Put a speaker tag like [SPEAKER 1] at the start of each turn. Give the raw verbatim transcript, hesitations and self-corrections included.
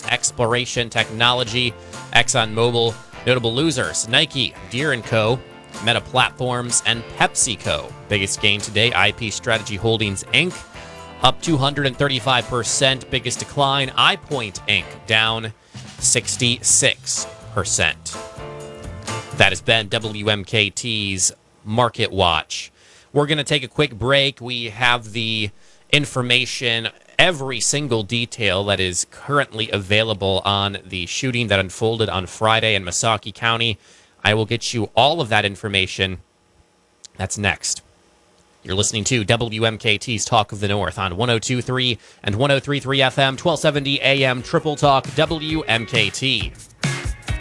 [SPEAKER 1] Exploration Technology, ExxonMobil. Notable losers, Nike, Deere and Co., Meta Platforms, and PepsiCo. Biggest gain today, I P Strategy Holdings, Incorporated, up two hundred thirty-five percent. Biggest decline, iPoint, Incorporated, down sixty-six percent. That has been W M K T's Market Watch. We're going to take a quick break. We have the information, every single detail that is currently available on the shooting that unfolded on Friday in Missaukee County. I will get you all of that information. That's next. You're listening to W M K T's Talk of the North on one oh two point three and one oh three point three F M, twelve seventy A M, Triple Talk, W M K T.